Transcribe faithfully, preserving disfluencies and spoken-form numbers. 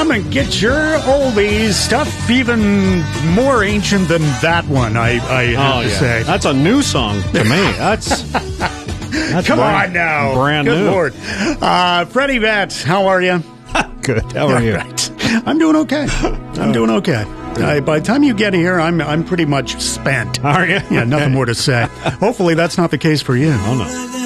Come and get your oldies. Stuff even more ancient than that one, I, I have oh, to yeah. say. That's a new song to me. That's, that's Come brand, on now. Brand Good new. Lord. Uh, Freddie Vett, how are you? Good. How are you? Right. I'm doing okay. I'm doing okay. Uh, by the time you get here, I'm I'm pretty much spent. Are you? Yeah, nothing more to say. Hopefully that's not the case for you. Oh, no.